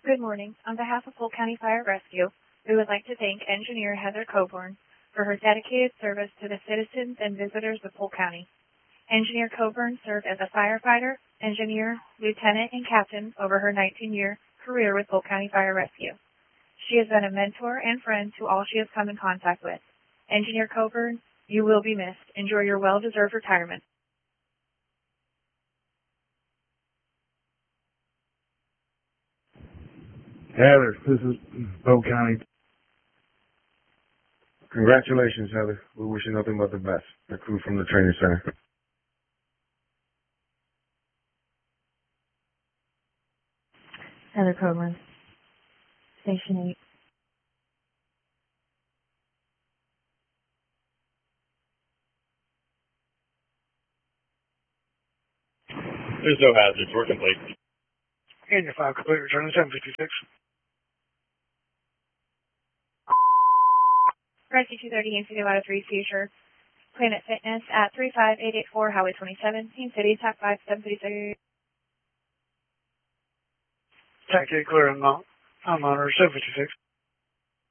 Good morning. On behalf of Polk County Fire Rescue, we would like to thank Engineer Heather Coburn for her dedicated service to the citizens and visitors of Polk County. Engineer Coburn served as a firefighter, engineer, lieutenant, and captain over her 19-year career with Polk County Fire Rescue. She has been a mentor and friend to all she has come in contact with. Engineer Coburn, you will be missed. Enjoy your well-deserved retirement. Heather, this is Polk County. Congratulations, Heather. We wish you nothing but the best. The crew from the training center. Heather Coburn, Station 8. There's no hazards. We're complete. And your file complete. Return to 756. Rescue 230, Infinity Auto 3 Future, Planet Fitness at 35884 Highway 27, Team City, Attack 5736. Attack 8 clear on monitor 756.